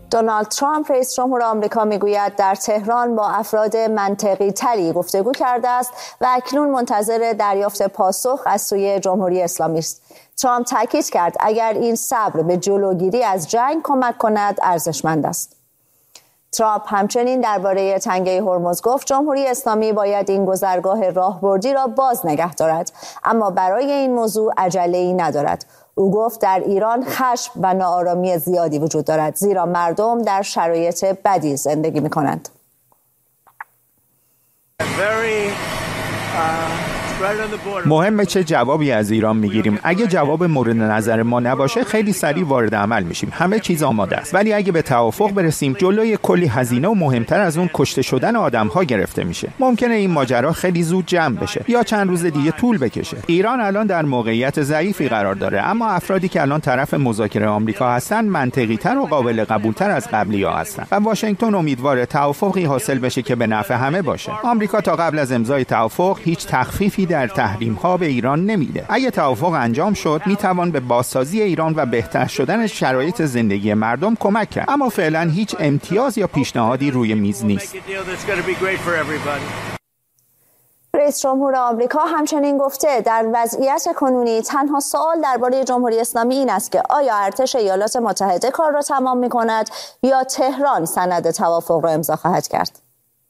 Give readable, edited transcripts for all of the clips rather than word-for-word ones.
دونالد ترامپ رئیس جمهور آمریکا میگوید در تهران با افراد منطقی تری گفتگو کرده است و اکنون منتظر دریافت پاسخ از سوی جمهوری اسلامی است. ترامپ تاکید کرد اگر این صبر به جلوگیری از جنگ کمک کند ارزشمند است. ترامپ همچنین درباره تنگه هرمز گفت جمهوری اسلامی باید این گذرگاه راهبردی را باز نگه دارد، اما برای این موضوع عجله‌ای ندارد. او گفت در ایران خشم و ناآرامی زیادی وجود دارد، زیرا مردم در شرایط بدی زندگی می‌کنند. مهمه چه جوابی از ایران میگیریم. اگه جواب مورد نظر ما نباشه خیلی سریع وارد عمل میشیم. همه چیز آماده است. ولی اگه به توافق برسیم جلوی کلی هزینه و مهمتر از اون کشته شدن آدم‌ها گرفته میشه. ممکنه این ماجرا خیلی زود جمع بشه یا چند روز دیگه طول بکشه. ایران الان در موقعیت ضعیفی قرار داره، اما افرادی که الان طرف مذاکره آمریکا هستن منطقی‌تر و قابل قبول‌تر از قبلی‌ها هستن و واشنگتن امیدواره توافقی حاصل بشه که به نفع همه باشه. آمریکا تا قبل از امضای توافق هیچ تخفیفی در تحریم‌ها به ایران نمیده. اگه توافق انجام شد میتوان به بازسازی ایران و بهتر شدن شرایط زندگی مردم کمک کرد، اما فعلا هیچ امتیاز یا پیشنهادی روی میز نیست. رئیس جمهور آمریکا همچنین گفته در وضعیت کنونی تنها سوال درباره جمهوری اسلامی این است که آیا ارتش ایالات متحده کار را تمام می‌کند یا تهران سند توافق را امضا خواهد کرد.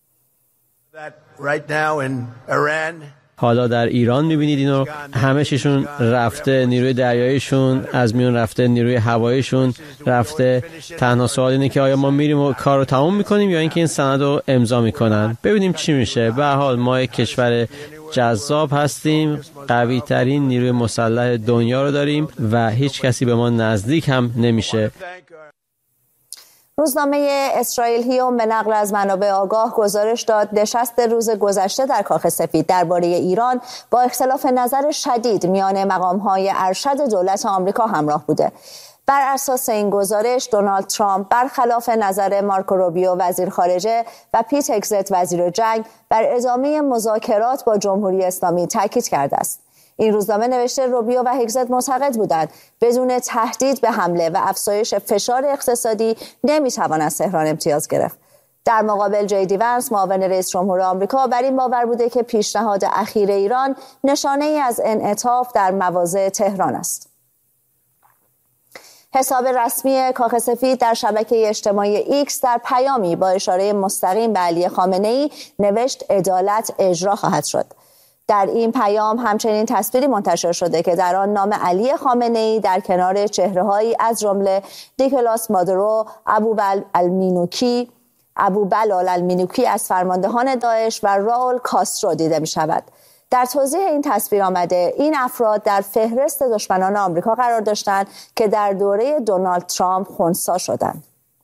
حالا در ایران میبینید اینو همه چیشون رفته، نیروی دریاییشون از میون رفته، نیروی هواییشون رفته. تنها سوال اینه که آیا ما میریم و کار رو تمام میکنیم یا اینکه این سند رو امضا میکنن. ببینیم چی میشه. به هر حال ما یک کشور جذاب هستیم، قوی ترین نیروی مسلح دنیا رو داریم و هیچ کسی به ما نزدیک هم نمیشه. روزنامه اسرائیل هیوم به نقل از منابع آگاه گزارش داد نشست روز گذشته در کاخ سفید درباره ایران با اختلاف نظر شدید میان مقام‌های ارشد دولت آمریکا همراه بوده. بر اساس این گزارش دونالد ترامپ برخلاف نظر مارکو روبیو وزیر خارجه و پیت هگزت وزیر جنگ بر ادامه مذاکرات با جمهوری اسلامی تاکید کرده است. این روزنامه نوشته روبیو و هگزت معتقد بودند بدون تهدید به حمله و افزایش فشار اقتصادی نمیتوان از تهران امتیاز گرفت. در مقابل جی وانس معاون رئیس جمهور آمریکا بر این باور بوده که پیشنهاد اخیر ایران نشانه ای از انعطاف در مواضع تهران است. حساب رسمی کاخ سفید در شبکه اجتماعی ایکس در پیامی با اشاره مستقیم به علی خامنه‌ای نوشت عدالت اجرا خواهد شد. در این پیام همچنین تصویری منتشر شده که در آن نام علی خامنه‌ای در کنار چهره‌هایی از جمله نیکولاس مادورو، ابوبلال المینوکی از فرماندهان داعش و راول کاسترو دیده می‌شود. در توضیح این تصویر آمده این افراد در فهرست دشمنان آمریکا قرار داشتند که در دوره دونالد ترامپ خنثی شدند.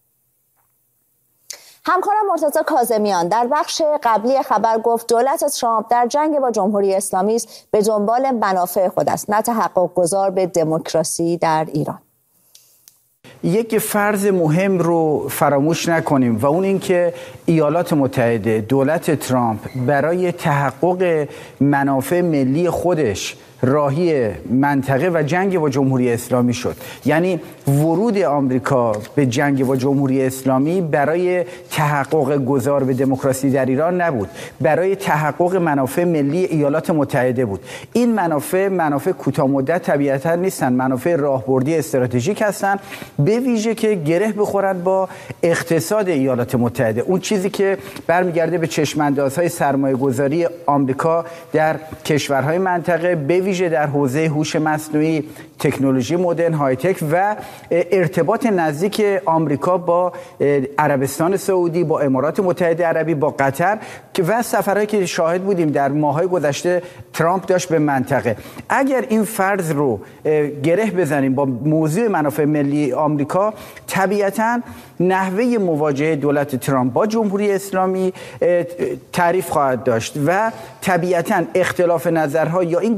همکارم مرتضی کاظمیان در بخش قبلی خبر گفت دولت ترامپ در جنگ با جمهوری اسلامی است به دنبال منافع خود است، نه تحقق گذار به دموکراسی در ایران. یک فرض مهم رو فراموش نکنیم و اون این که ایالات متحده، دولت ترامپ برای تحقق منافع ملی خودش راهی منطقه و جنگ با جمهوری اسلامی شد. یعنی ورود آمریکا به جنگ با جمهوری اسلامی برای تحقق گذار به دموکراسی در ایران نبود، برای تحقق منافع ملی ایالات متحده بود. این منافع کوتاه مدت طبیعتا نیستن، منافع راهبردی استراتژیک هستن، به ویژه که گره بخورن با اقتصاد ایالات متحده. اون چیزی که برمیگرده به چشم‌اندازهای سرمایه‌گذاری آمریکا در کشورهای منطقه، به ویژه در حوزه هوش مصنوعی، تکنولوژی مدرن، های تک و ارتباط نزدیک آمریکا با عربستان سعودی، با امارات متحده عربی، با قطر و سفرهایی که شاهد بودیم در ماه‌های گذشته ترامپ داشت به منطقه. اگر این فرض رو گره بزنیم با موضوع منافع ملی آمریکا، طبیعتاً نحوه مواجهه دولت ترامپ با جمهوری اسلامی تعریف خواهد داشت و طبیعتاً اختلاف نظرها یا این گزارش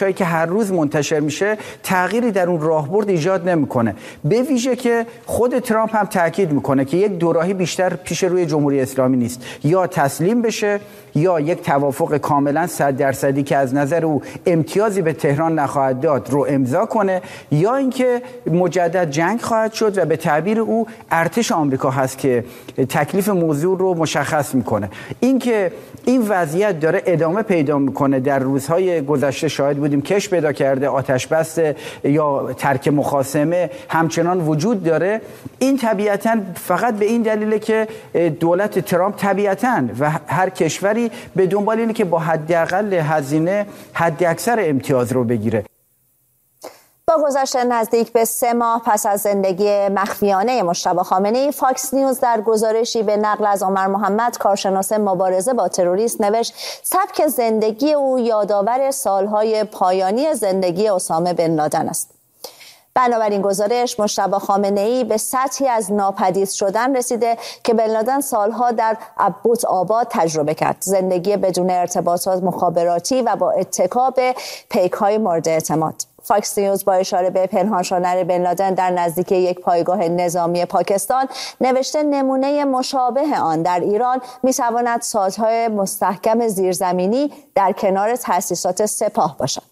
گزارش‌هایی که هر روز منتشر میشه تغییری در اون راهبرد ایجاد نمیکنه. به ویژه که خود ترامپ هم تاکید میکنه که یک دوراهی بیشتر پیش روی جمهوری اسلامی نیست، یا تسلیم بشه یا یک توافق کاملا 100% که از نظر او امتیازی به تهران نخواهد داد رو امضا کنه، یا اینکه مجدد جنگ خواهد شد و به تعبیر او ارتش آمریکا هست که تکلیف موضوع رو مشخص میکنه. اینکه این وضعیت داره ادامه پیدا میکنه، در روزهای گذشته شاهد بودیم کش پیدا کرده، آتش بس یا ترک مخاصمه همچنان وجود داره. این طبیعتاً فقط به این دلیله که دولت ترامپ طبیعتاً و هر کشوری به دنبال اینه که با حداقل هزینه حد اکثر امتیاز رو بگیره. با گذشت نزدیک به 3 ماه پس از زندگی مخفیانه مجتبی خامنه‌ای، فاکس نیوز در گزارشی به نقل از عمر محمد، کارشناس مبارزه با تروریسم، نوشت سبک زندگی او یادآور سالهای پایانی زندگی اسامه بن لادن است. بنابراین گزارش مجتبی خامنه‌ای به سطحی از ناپدید شدن رسیده که بن لادن سالها در عبوس آباد تجربه کرد. زندگی بدون ارتباطات مخابراتی و با اتکا به پیک‌های مورد اعتماد. فاکس نیوز با اشاره به پنهان شدن بن لادن در نزدیکی یک پایگاه نظامی پاکستان نوشته نمونه مشابه آن در ایران می‌تواند سازهای مستحکم زیرزمینی در کنار تأسیسات سپاه باشد.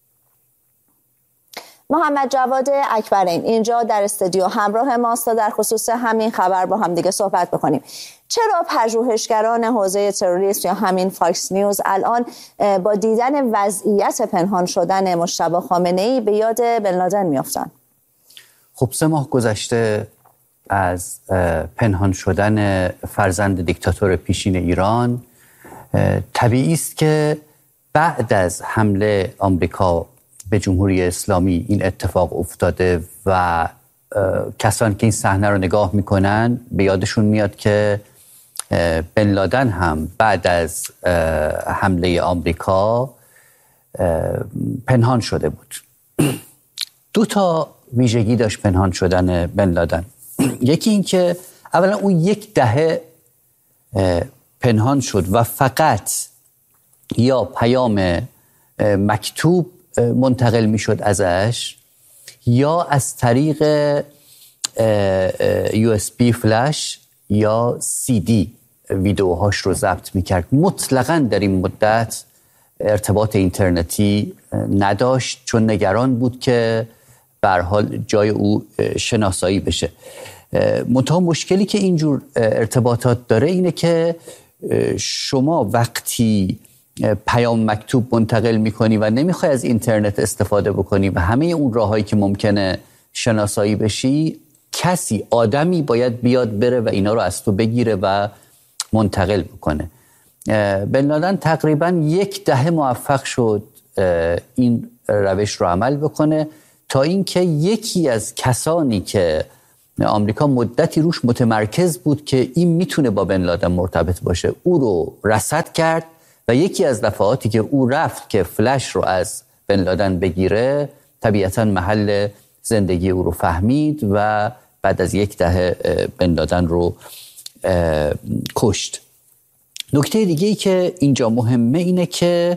محمد جواد اکبرین اینجا در استودیو همراه ماست تا در خصوص همین خبر با هم دیگه صحبت بکنیم. چرا پژوهشگران حوزه تروریسم یا همین فاکس نیوز الان با دیدن وضعیت پنهان شدن مجتبی خامنه‌ای به یاد بن لادن میافتن؟ خب 3 ماه گذشته از پنهان شدن فرزند دیکتاتور پیشین ایران، طبیعی است که بعد از حمله آمریکا به جمهوری اسلامی این اتفاق افتاده و کسانی که این صحنه رو نگاه میکنن به یادشون میاد که بن لادن هم بعد از حمله آمریکا پنهان شده بود. 2 تا ویژگی داشت پنهان شدن بن لادن. یکی این که اولا اون 1 دهه پنهان شد و فقط یا پیام مکتوب منتقل میشد ازش یا از طریق USB فلش یا CD ویدیوهاش رو ضبط میکرد. مطلقاً در این مدت ارتباط اینترنتی نداشت چون نگران بود که به هر حال جای او شناسایی بشه. منتها مشکلی که اینجور ارتباطات داره اینه که شما وقتی پیام مکتوب منتقل میکنی و نمیخوای از اینترنت استفاده بکنی و همه اون راههایی که ممکنه شناسایی بشی، کسی آدمی باید بیاد بره و اینا رو از تو بگیره و منتقل بکنه. بن لادن تقریباً 1 دهه موفق شد این روش رو عمل بکنه تا اینکه یکی از کسانی که آمریکا مدتی روش متمرکز بود که این میتونه با بن لادن مرتبط باشه، او رو رصد کرد و یکی از دفعاتی که او رفت که فلش رو از بن لادن بگیره، طبیعتاً محل زندگی او رو فهمید و بعد از 1 دهه بن لادن رو کشت. نکته دیگه‌ای که اینجا مهمه اینه که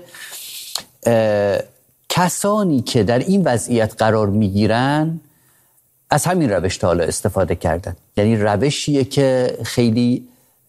کسانی که در این وضعیت قرار میگیرن از همین روش تا حالا استفاده کردن. یعنی روشیه که خیلی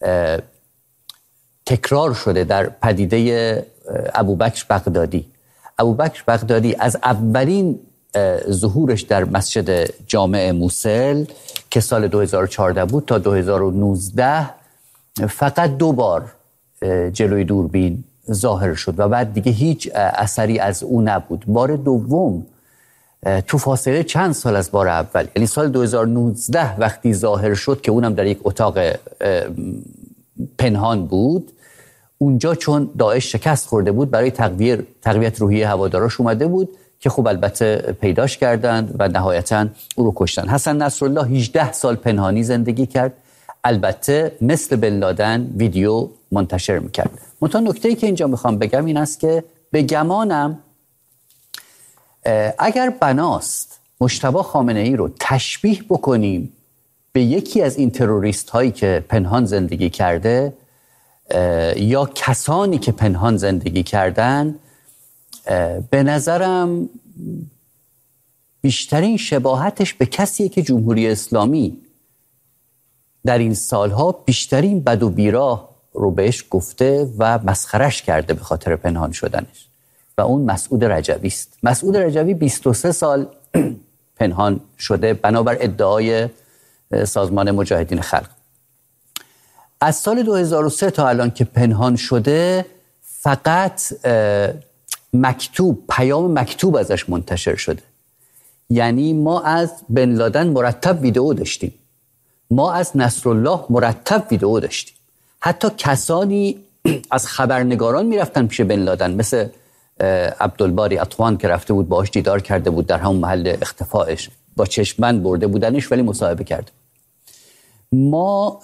تکرار شده در پدیده ابوبکر بغدادی. ابوبکر بغدادی از اولین ظهورش در مسجد جامع موصل که سال 2014 بود تا 2019 فقط 2 بار جلوی دوربین ظاهر شد و بعد دیگه هیچ اثری از او نبود. بار دوم تو فاصله چند سال از بار اول، یعنی سال 2019 وقتی ظاهر شد که اونم در یک اتاق پنهان بود، اونجا چون داعش شکست خورده بود برای تقویت روحیه هواداراش اومده بود که خب البته پیداش کردند و نهایتاً او رو کشتن. حسن نصرالله 18 سال پنهانی زندگی کرد، البته مثل بن لادن ویدیو منتشر میکرد. منتها نکته‌ای که اینجا میخوام بگم این است که به گمانم اگر بناست مجتبی خامنه‌ای رو تشبیه بکنیم به یکی از این تروریست هایی که پنهان زندگی کرده یا کسانی که پنهان زندگی کردن، به نظرم بیشترین شباهتش به کسیه که جمهوری اسلامی در این سالها بیشترین بد و بیراه رو بهش گفته و مسخرش کرده به خاطر پنهان شدنش و اون مسعود رجوی است. مسعود رجوی 23 سال پنهان شده بنابر ادعای سازمان مجاهدین خلق. از سال 2003 تا الان که پنهان شده فقط پیام مکتوب ازش منتشر شده. یعنی ما از بن لادن مرتب ویدئو داشتیم، ما از نصرالله مرتب ویدئو داشتیم، حتی کسانی از خبرنگاران میرفتن پیش بن لادن مثل عبدالباری اطوان که رفته بود باهاش دیدار کرده بود در همون محل اختفائش، با چشمند برده بودنش ولی مصاحبه کرده. ما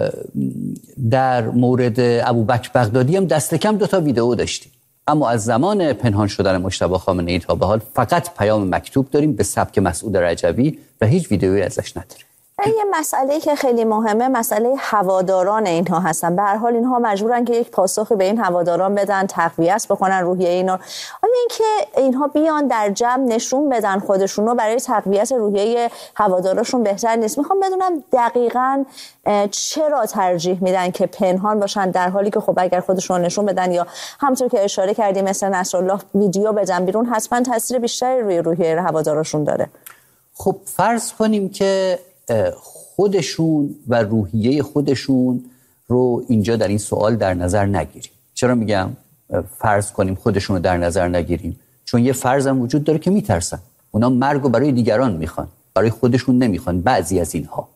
در مورد ابوبکر بغدادی هم دست کم 2 ویدئو داشتیم، اما از زمان پنهان شدن مجتبی خامنه‌ای تا به حال فقط پیام مکتوب داریم به سبک مسعود رجوی و هیچ ویدئویی ازش نداریم. یه مسئله که خیلی مهمه مسئله هواداران اینها هستن. به هر حال اینها مجبورن که یک پاسخی به این هواداران بدن، تقویت بکنن روحیه اینا. آیا اینکه اینها بیان در جمع نشون بدن خودشونو برای تقویت روحیه هواداراشون بهتر نیست؟ میخوام بدونم دقیقاً چرا ترجیح میدن که پنهان باشن در حالی که خب اگر خودشون نشون بدن یا همونطور که اشاره کردیم مثل نصرالله ویدیو بدن بیرون حتما تاثیر بیشتری روی روحیه هواداراشون داره. خب فرض کنیم که خودشون و روحیه خودشون رو اینجا در این سوال در نظر نگیریم. چرا میگم فرض کنیم خودشون رو در نظر نگیریم؟ چون یه فرض هم وجود داره که میترسن. اونا مرگ رو برای دیگران میخوان، برای خودشون نمیخوان. بعضی از اینها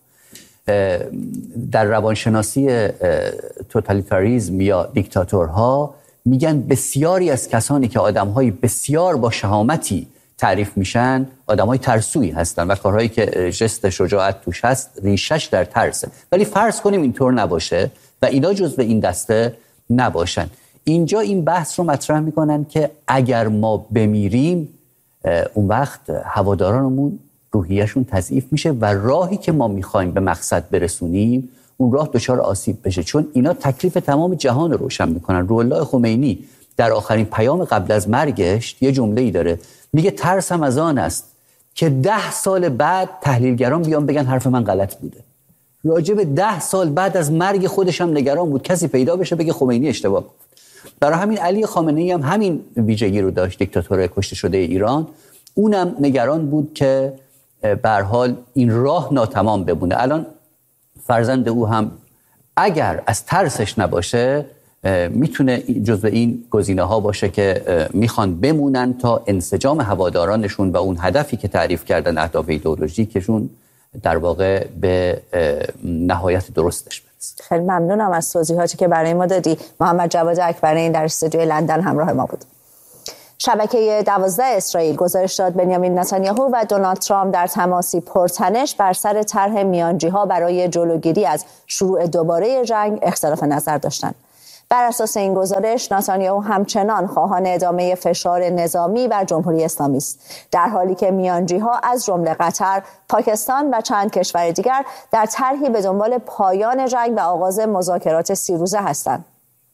در روانشناسی توتالیتاریسم یا دیکتاتورها میگن بسیاری از کسانی که آدم‌های بسیار با شهامتی تعریف میشن آدمای ترسویی هستن و کارهایی که ژست شجاعت توش هست ریشش در ترسه. ولی فرض کنیم اینطور نباشه و اینا جزو این دسته نباشن. اینجا این بحث رو مطرح میکنن که اگر ما بمیریم اون وقت هوادارانمون روحیه‌شون تضعیف میشه و راهی که ما میخوایم به مقصد برسونیم اون راه دچار آسیب بشه، چون اینا تکلیف تمام جهان رو روشن میکنن. روح الله خمینی در آخرین پیام قبل از مرگش یه جمله‌ای داره، میگه ترسم از آن است که 10 سال بعد تحلیلگران بیان بگن حرف من غلط بوده. راجب 10 سال بعد از مرگ خودش هم نگران بود کسی پیدا بشه بگه خمینی اشتباه گفت. برای همین علی خامنه‌ای هم همین ویژگی رو داشت، دیکتاتور کشته شده ایران. اونم نگران بود که به هر حال این راه ناتمام بمونه. الان فرزند او هم اگر از ترسش نباشه میتونه جزو این گزینه ها باشه که میخوان بمونن تا انسجام هوادارانشون و اون هدفی که تعریف کردن اهداف ایدئولوژیکشون در واقع به نهایت درستش برسه. خیلی ممنونم از توضیحاتی که برای ما دادی. محمد جواد اکبری در استودیوی لندن همراه ما بود. شبکه 12 اسرائیل گزارش داد بنیامین نتانیاهو و دونالد ترامپ در تماسی پرتنش بر سر طرح میانجی‌ها برای جلوگیری از شروع دوباره جنگ اختلاف نظر داشتند. بر اساس این گزارش نتانیاهو همچنان خواهان ادامه فشار نظامی بر جمهوری اسلامی است، در حالی که میانجی‌ها از جمله قطر، پاکستان و چند کشور دیگر در طرحی به دنبال پایان جنگ و آغاز مذاکرات 30 روزه هستند.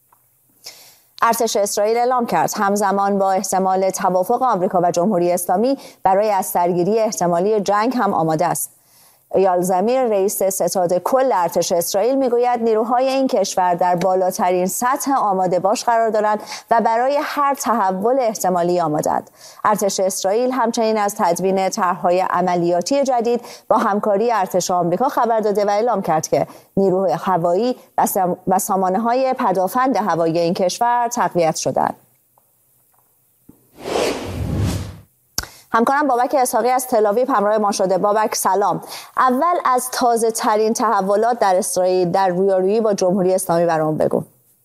ارتش اسرائیل اعلام کرد همزمان با احتمال توافق آمریکا و جمهوری اسلامی برای از درگیری احتمالی جنگ هم آماده است. ایال زمیر رئیس ستاد کل ارتش اسرائیل میگوید نیروهای این کشور در بالاترین سطح آماده باش قرار دارند و برای هر تحول احتمالی آماده‌اند. ارتش اسرائیل همچنین از تدوین طرح‌های عملیاتی جدید با همکاری ارتش آمریکا خبر داده و اعلام کرد که نیروی هوایی و سامانه‌های پدافند هوایی این کشور تقویت شدند. همکارم بابک اسحاقی از تل‌آویو همراه ما شده. بابک سلام. اول از تازه ترین تحولات در اسرائیل در رویارویی با جمهوری اسلامی برام بگو.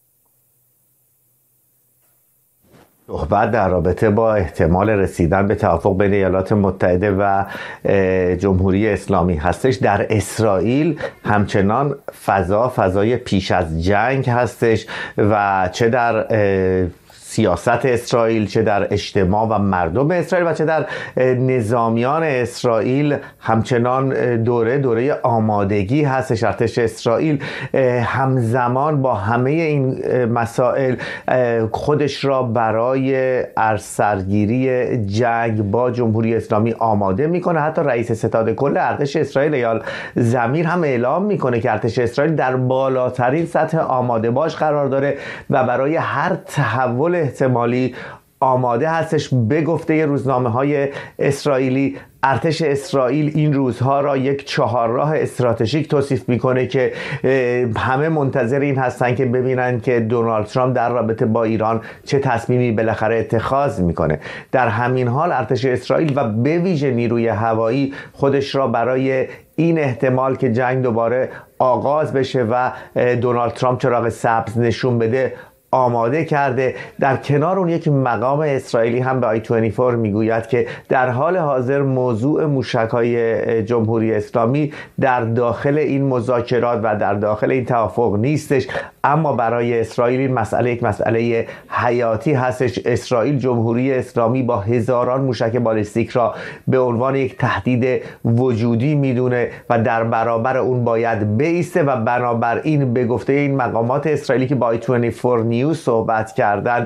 صحبت در رابطه با احتمال رسیدن به توافق بین ایالات متحده و جمهوری اسلامی هستش. در اسرائیل همچنان فضای پیش از جنگ هستش و چه در سیاست اسرائیل، چه در اجتماع و مردم اسرائیل و چه در نظامیان اسرائیل همچنان دوره آمادگی هستش. ارتش اسرائیل همزمان با همه این مسائل خودش را برای سرگیری جنگ با جمهوری اسلامی آماده میکنه. حتی رئیس ستاد کل ارتش اسرائیل ایال زمیر هم اعلام میکنه که ارتش اسرائیل در بالاترین سطح آماده باش قرار داره و برای هر تحول احتمالی آماده هستش. به گفته روزنامه‌های اسرائیلی، ارتش اسرائیل این روزها را یک چهارراه استراتژیک توصیف میکنه که همه منتظر این هستن که ببینن که دونالد ترامپ در رابطه با ایران چه تصمیمی بالاخره اتخاذ میکنه. در همین حال ارتش اسرائیل و به ویژه نیروی هوایی خودش را برای این احتمال که جنگ دوباره آغاز بشه و دونالد ترامپ چراغ سبز نشون بده آماده کرده. در کنار اون یک مقام اسرائیلی هم به i24 میگوید که در حال حاضر موضوع موشک‌های جمهوری اسلامی در داخل این مذاکرات و در داخل این توافق نیستش، اما برای اسرائیل این مسئله یک مسئله حیاتی هستش. اسرائیل جمهوری اسلامی با هزاران موشک بالستیک را به عنوان یک تهدید وجودی میدونه و در برابر اون باید بایسته و بنابراین به گفته این مقامات اسرائیلی که با i24 نیوز صحبت کردن،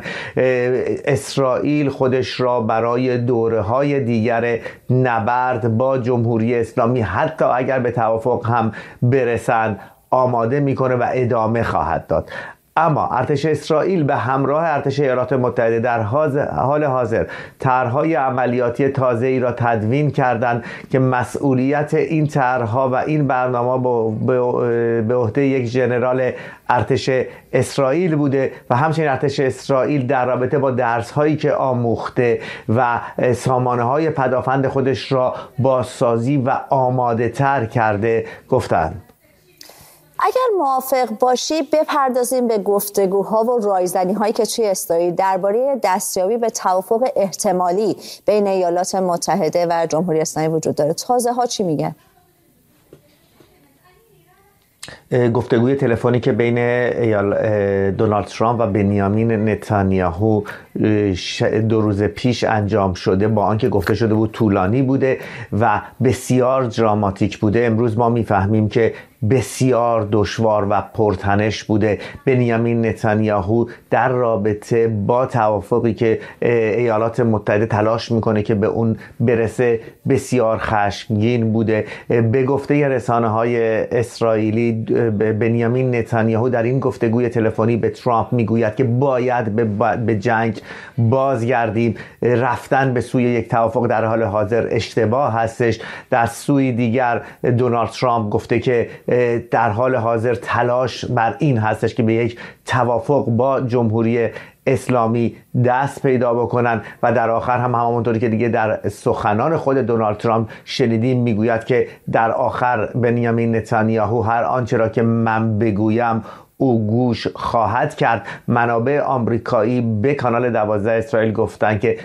اسرائیل خودش را برای دوره‌های دیگر نبرد با جمهوری اسلامی حتی اگر به توافق هم برسند آماده میکنه و ادامه خواهد داد. اما ارتش اسرائیل به همراه ارتش ایالات متحده در حال حاضر طرح‌های عملیاتی تازه‌ای را تدوین کردند که مسئولیت این طرح‌ها و این برنامه به عهده یک ژنرال ارتش اسرائیل بوده و همچنین ارتش اسرائیل در رابطه با درس‌هایی که آموخته و سامانه‌های پدافند خودش را بازسازی و آماده‌تر کرده گفتند. اگر موافق باشی بپردازیم به گفتگوها و رایزنی هایی که توی اسرائیل درباره دستیابی به توافق احتمالی بین ایالات متحده و جمهوری اسلامی وجود داره. تازه ها چی میگن؟ گفتگوی تلفنی که بین دونالد ترامپ و بنیامین نتانیاهو 2 روز پیش انجام شده، با آنکه گفته شده بود طولانی بوده و بسیار دراماتیک بوده، امروز ما میفهمیم که بسیار دشوار و پرتنش بوده. بنیامین نتانیاهو در رابطه با توافقی که ایالات متحده تلاش میکنه که به اون برسه بسیار خشمگین بوده. به گفته رسانه‌های اسرائیلی، بنیامین نتانیاهو در این گفتگوی تلفنی به ترامپ میگوید که باید به جنگ بازگردیم. رفتن به سوی یک توافق در حال حاضر اشتباه هستش. در سوی دیگر دونالد ترامپ گفته که در حال حاضر تلاش بر این هستش که به یک توافق با جمهوری اسلامی دست پیدا بکنن و در آخر هم همونطوری که دیگه در سخنان خود دونالد ترامپ شنیدیم میگوید که در آخر بنیامین نتانیاهو هر آنچه را که من بگویم او گوش خواهد کرد. منابع آمریکایی به کانال 12 اسرائیل گفتن که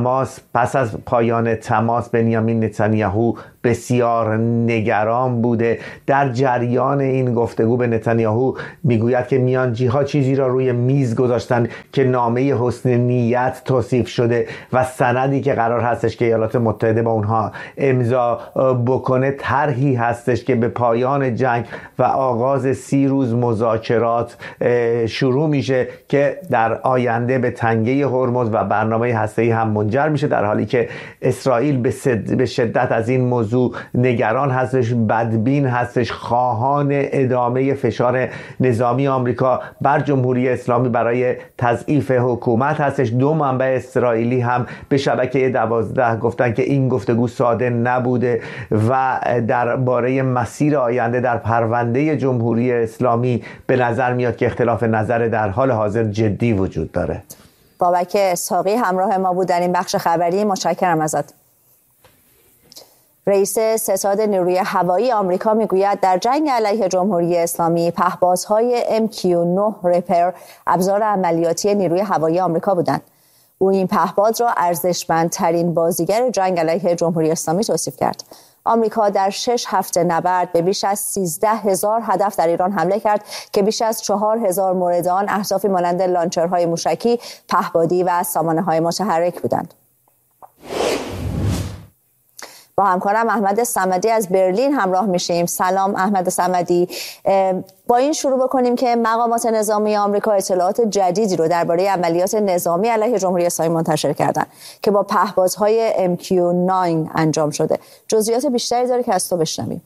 پس از پایان تماس بنیامین نتانیاهو بسیار نگران بوده. در جریان این گفتگو به نتانیاهو میگوید که میانجی‌ها چیزی را روی میز گذاشتن که نامه حسن نیت توصیف شده و سندی که قرار هستش که ایالات متحده با اونها امضا بکنه طرحی هستش که به پایان جنگ و آغاز 30 روز مذاکرات شروع میشه که در آینده به تنگه هرمز و برنامه هسته‌ای هم منجر میشه، در حالی که اسرائیل به شدت از این موضوع نگران هستش، بدبین هستش، خواهان ادامه فشار نظامی آمریکا بر جمهوری اسلامی برای تضعیف حکومت هستش. 2 منبع اسرائیلی هم به شبکه 12 گفتن که این گفتگو ساده نبوده و درباره مسیر آینده در پرونده جمهوری اسلامی به نظر میاد که اختلاف نظر در حال حاضر جدی وجود داره. بابک اسحاقی همراه ما بود در این بخش خبری. متشکرم ازت. رئیس ستاد نیروی هوایی آمریکا میگوید در جنگ علیه جمهوری اسلامی پهپادهای MQ-9 ریپر ابزار عملیاتی نیروی هوایی آمریکا بودند. او این پهپاد را ارزشمندترین بازیگر جنگ علیه جمهوری اسلامی توصیف کرد. آمریکا در 6 هفته نبرد به بیش از 13,000 هدف در ایران حمله کرد که بیش از 4,000 مورد آن اهدافی مانند لانچرهای موشکی، پهپادی و سامانه‌های متحرک بودند. با همکارم احمد صمدی از برلین همراه میشیم. سلام احمد صمدی. با این شروع بکنیم که مقامات نظامی آمریکا اطلاعات جدیدی رو درباره عملیات نظامی علیه جمهوری اسلامی منتشر کردن که با پهپادهای MQ-9 انجام شده. جزئیات بیشتری داره که از تو بشنویم.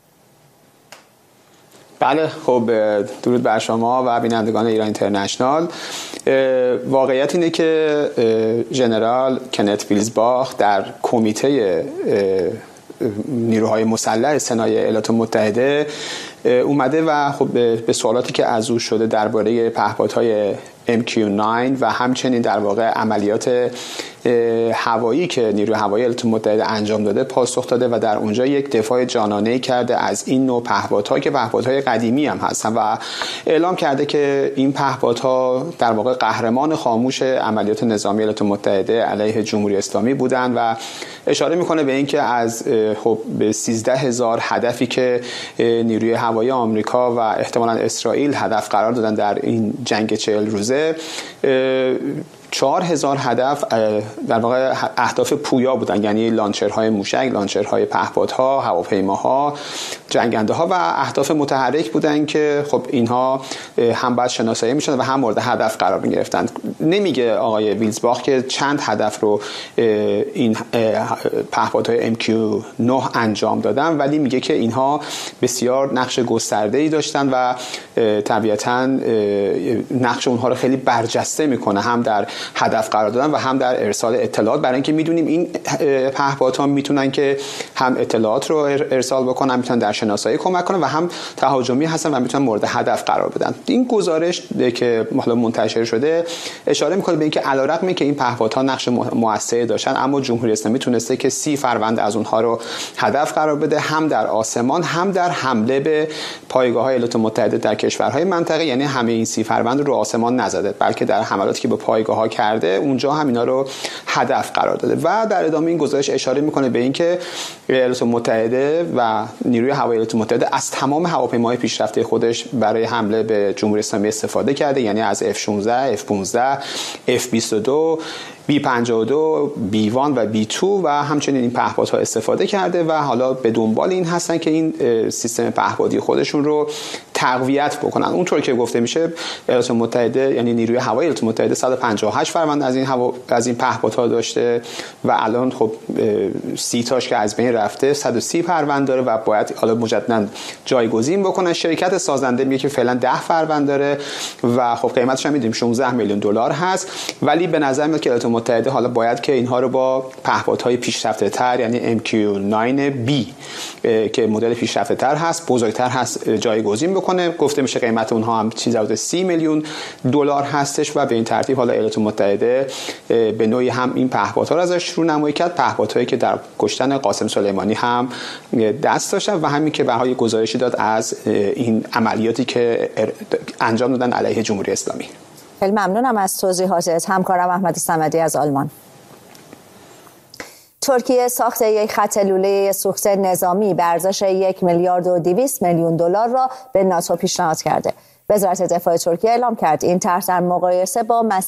بله، خب درود بر شما و بینندگان ایران اینترنشنال. واقعیت اینه که ژنرال کنت ویلزباخ در کمیته نیروهای مسلح سنای ایالات متحده اومده و خب به سوالاتی که از او شده درباره پهپادهای MQ-9 و همچنین در واقع عملیات هوایی که نیروی هوایی ایالات متحده انجام داده پاسخ داده و در اونجا یک دفاع جانانه‌ای کرده از این نوع پهپادها که پهپادهای قدیمی هم هستن و اعلام کرده که این پهپادها در واقع قهرمان خاموش عملیات نظامی ایالات متحده علیه جمهوری اسلامی بودند و اشاره میکنه به اینکه از خب به 13,000 هدفی که نیروی هوایی آمریکا و احتمالاً اسرائیل هدف قرار دادن در این جنگ 40 روزه 4,000 هدف در واقع اهداف پویا بودن، یعنی لانچرهای موشک، لانچرهای پهپادها، هواپیماها، جنگنده ها و اهداف متحرک بودن که خب اینها هم باید شناسایی میشدن و هم مورد هدف قرار میگرفتن. نمیگه آقای ویلزباخ که چند هدف رو این پهپادهای MQ-9 انجام دادن، ولی میگه که اینها بسیار نقش گسترده‌ای داشتن و طبیعتاً نقش اونها رو خیلی برجسته میکنه، هم در هدف قرار دادن و هم در ارسال اطلاعات، برای اینکه میدونیم این پهپادها میتونن که هم اطلاعات رو ارسال بکنن، میتونن در شناسایی کمک کنن و هم تهاجمی هستن و میتونن مورد هدف قرار بدن. این گزارش که حالا منتشر شده اشاره میکنه به اینکه علیرغم اینکه این پهپادها نقش موثری داشتن، اما جمهوری اسلامی تونسته که 30 فروند از اونها رو هدف قرار بده، هم در آسمان هم در حمله به پایگاه‌های ایالات متحده در کشورهای منطقه. یعنی همه این 30 فروند رو آسمان نزده، بلکه در حملاتی که به پایگاه‌ها کرده اونجا هم اینا رو هدف قرار داده. و در ادامه این گزارش اشاره میکنه به اینکه ایالات متحده و نیروی هوایی ایالات متحده از تمام هواپیماهای پیشرفته خودش برای حمله به جمهوری اسلامی استفاده کرده، یعنی از F-16، F-15، F-22، B-52، B-1 و B-2 و همچنین این پهپادها استفاده کرده و حالا به دنبال این هستن که این سیستم پهپادی خودشون رو تقویت بکنن. اونطور که گفته میشه ایالات متحده، یعنی نیروی هوایی ایالات متحده 158 فروند از این پهپادها داشته و الان خب 30 تاش که از بین رفته 130 فروند داره و باید حالا مجددا جایگزین بکنن. شرکت سازنده میگه که فعلا 10 فروند داره و خب قیمتش هم میدونیم 16 میلیون دلار هست، ولی به نظر میاد که ایالات متحده حالا باید که اینها رو با پهپادهای پیشرفته تر، یعنی MQ-9B که مدل پیشرفته تر هست، بزرگتر هست، جایگزین بکنه. گفته میشه قیمت اونها هم چیزی حدود 30 میلیون دلار هستش و به این ترتیب حالا ایالات متحده به نوعی هم این پهپادها رو ازش رونمایی کرد، پهپادهایی که در کشتن قاسم سلیمانی هم دست داشتن و همین که بهای گزارشی داد از این عملیاتی که انجام دادن علیه جمهوری اسلامی. خیلی ممنونم از توضیحاتت. همکارم احمد صمدی از آلمان. ترکیه ساخت یک خط لوله سوخت نظامی به ارزش 1,200,000,000 دلار را به ناتو پیشنهاد کرده. وزارت دفاع ترکیه اعلام کرد این طرح در مقایسه با